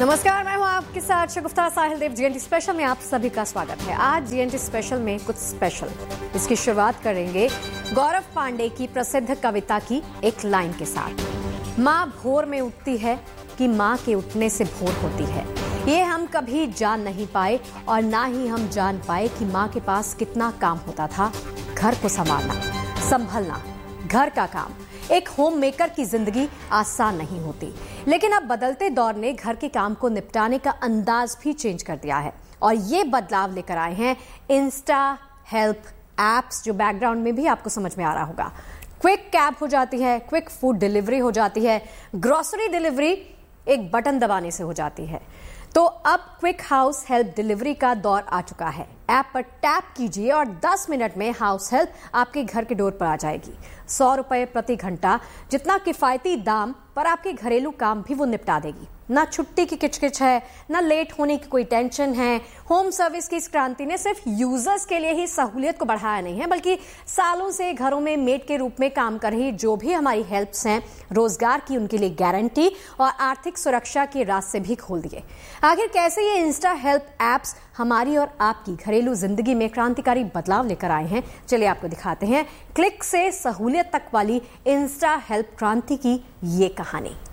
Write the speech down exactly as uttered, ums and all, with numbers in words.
नमस्कार, मैं हूं आपके साथ शगुफ्ता साहिल देव। जीएनटी स्पेशल में आप सभी का स्वागत है। आज जीएनटी स्पेशल में कुछ स्पेशल। इसकी शुरुआत करेंगे गौरव पांडे की प्रसिद्ध कविता की एक लाइन के साथ। माँ भोर में उठती है कि माँ के उठने से भोर होती है। ये हम कभी जान नहीं पाए और ना ही हम जान पाए कि माँ के पास कितना काम होता था। घर को संभालना, संभलना, घर का काम। एक होम मेकर की जिंदगी आसान नहीं होती, लेकिन अब बदलते दौर ने घर के काम को निपटाने का अंदाज भी चेंज कर दिया है और ये बदलाव लेकर आए हैं इंस्टा हेल्प एप्स, जो बैकग्राउंड में भी आपको समझ में आ रहा होगा। क्विक कैब हो जाती है, क्विक फूड डिलीवरी हो जाती है, ग्रोसरी डिलीवरी एक बटन दबाने से हो जाती है। तो अब क्विक हाउस हेल्प डिलीवरी का दौर आ चुका है। ऐप पर टैप कीजिए और दस मिनट में हाउस हेल्प आपके घर के डोर पर आ जाएगी। सौ रुपए प्रति घंटा जितना किफायती दाम पर आपके घरेलू काम भी वो निपटा देगी। ना छुट्टी की किचकिच है, ना लेट होने की कोई टेंशन है। होम सर्विस की इस क्रांति ने सिर्फ यूजर्स के लिए ही सहूलियत को बढ़ाया नहीं है, बल्कि सालों से घरों में मेड के रूप में काम कर रही जो भी हमारी हेल्प्स हैं, रोजगार की उनके लिए गारंटी और आर्थिक सुरक्षा के रास्ते भी खोल दिए। आखिर कैसे ये इंस्टा हेल्प एप्स हमारी और आपकी घरेलू जिंदगी में क्रांतिकारी बदलाव लेकर आए हैं, चलिए आपको दिखाते हैं क्लिक से सहूलियत तक वाली इंस्टा हेल्प क्रांति की ये कहानी।